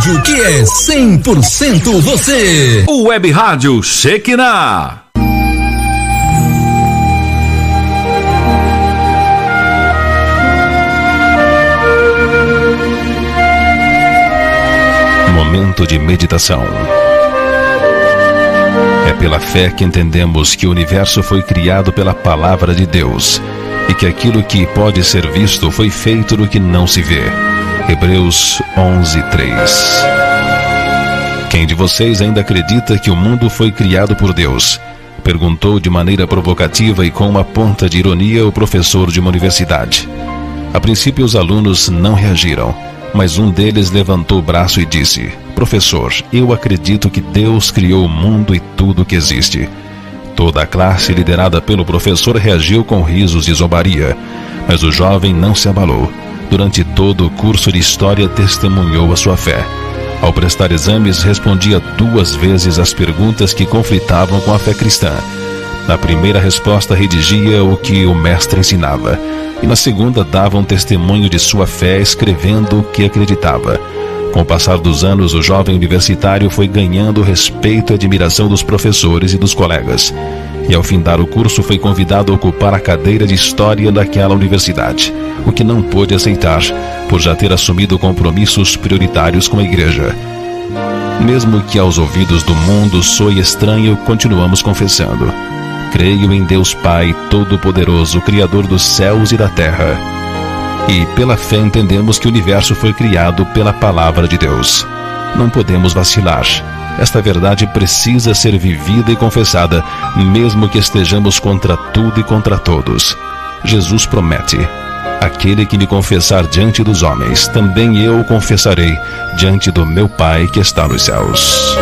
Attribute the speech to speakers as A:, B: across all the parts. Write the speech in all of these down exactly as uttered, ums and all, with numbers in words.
A: rádio que é cem por cento você.
B: O Web Rádio Shekinah.
C: Momento de meditação. É pela fé que entendemos que o universo foi criado pela palavra de Deus e que aquilo que pode ser visto foi feito do que não se vê. Hebreus onze, três. Quem de vocês ainda acredita que o mundo foi criado por Deus? Perguntou de maneira provocativa e com uma ponta de ironia o professor de uma universidade. A princípio os alunos não reagiram, mas um deles levantou o braço e disse: professor, eu acredito que Deus criou o mundo e tudo que existe. Toda a classe, liderada pelo professor, reagiu com risos de zombaria, mas o jovem não se abalou. Durante todo o curso de história testemunhou a sua fé. Ao prestar exames, respondia duas vezes as perguntas que conflitavam com a fé cristã. Na primeira resposta redigia o que o mestre ensinava, e na segunda dava um testemunho de sua fé escrevendo o que acreditava. Com o passar dos anos, o jovem universitário foi ganhando o respeito e admiração dos professores e dos colegas. E ao findar o curso foi convidado a ocupar a cadeira de História daquela universidade, o que não pôde aceitar, por já ter assumido compromissos prioritários com a igreja. Mesmo que aos ouvidos do mundo soe estranho, continuamos confessando: creio em Deus Pai Todo-Poderoso, Criador dos céus e da terra. E pela fé entendemos que o universo foi criado pela palavra de Deus. Não podemos vacilar. Esta verdade precisa ser vivida e confessada, mesmo que estejamos contra tudo e contra todos. Jesus promete: aquele que me confessar diante dos homens, também eu o confessarei diante do meu Pai que está nos céus.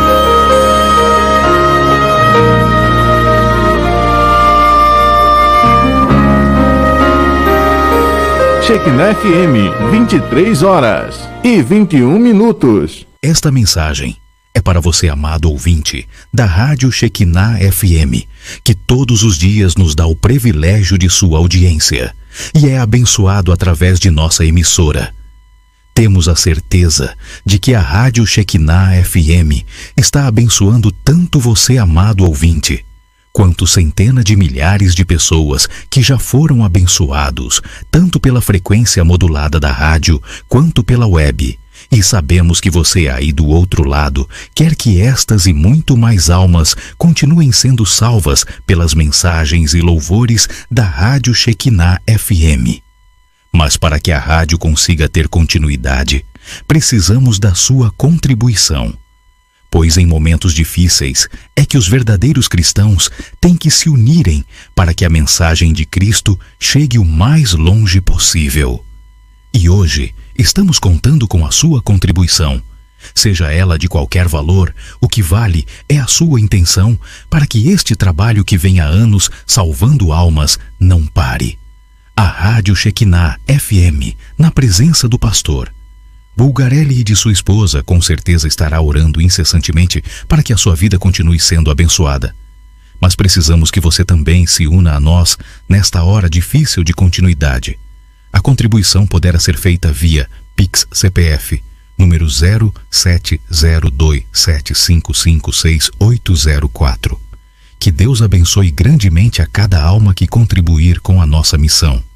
D: Shekinah F M, vinte e três horas e vinte e um minutos.
E: Esta mensagem é para você, amado ouvinte da Rádio Shekinah F M, que todos os dias nos dá o privilégio de sua audiência e é abençoado através de nossa emissora. Temos a certeza de que a Rádio Shekinah F M está abençoando tanto você, amado ouvinte, quanto centenas de milhares de pessoas que já foram abençoados, tanto pela frequência modulada da rádio, quanto pela web. E sabemos que você aí do outro lado quer que estas e muito mais almas continuem sendo salvas pelas mensagens e louvores da Rádio Shekinah F M. Mas para que a rádio consiga ter continuidade, precisamos da sua contribuição. Pois em momentos difíceis é que os verdadeiros cristãos têm que se unirem para que a mensagem de Cristo chegue o mais longe possível. E hoje estamos contando com a sua contribuição. Seja ela de qualquer valor, o que vale é a sua intenção para que este trabalho que vem há anos salvando almas não pare. A Rádio Shekinah F M, na presença do pastor Bulgarelli e de sua esposa, com certeza estará orando incessantemente para que a sua vida continue sendo abençoada. Mas precisamos que você também se una a nós nesta hora difícil de continuidade. A contribuição poderá ser feita via Pix C P F, número zero sete zero dois sete cinco cinco seis oito zero quatro. Que Deus abençoe grandemente a cada alma que contribuir com a nossa missão.